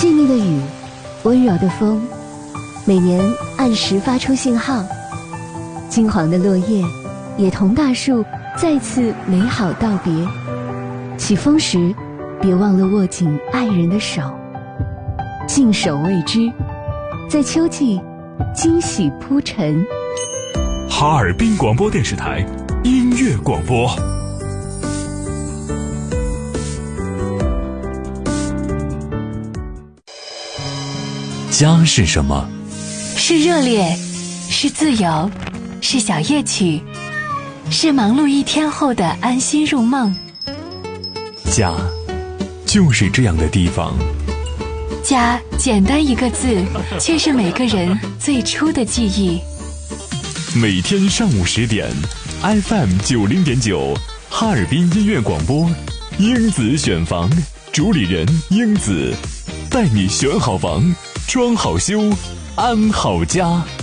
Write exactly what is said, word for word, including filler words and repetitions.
细腻的雨，温柔的风，每年按时发出信号。金黄的落叶也同大树再次美好道别。起风时，别忘了握紧爱人的手。静守未知，在秋季惊喜铺陈。 哈尔滨广播电视台音乐广播。家是什么？ 是热烈，是自由，是小夜曲，是忙碌一天后的安心入梦。 家就是这样的地方。 家简单一个字，却是每个人最初的记忆。 每天上午十点 F M 九零点九，哈尔滨音乐广播，英子选房，主理人英子，带你选好房，装好修，安好家。